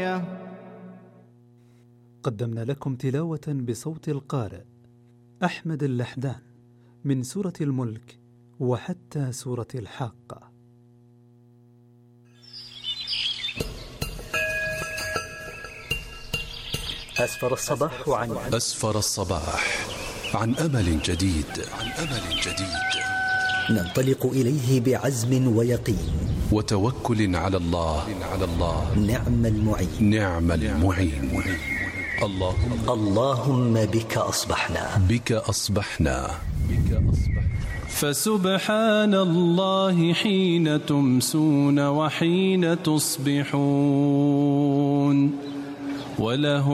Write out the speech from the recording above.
قدمنا لكم تلاوة بصوت القارئ أحمد اللحدان من سورة الملك وحتى سورة الحاقة. أسفر الصباح عن أمل جديد. ننطلق إليه بعزم ويقين وتوكل على الله. نعم المعين. اللهم بك أصبحنا. فسبحان الله حين تمسون وحين تصبحون، وله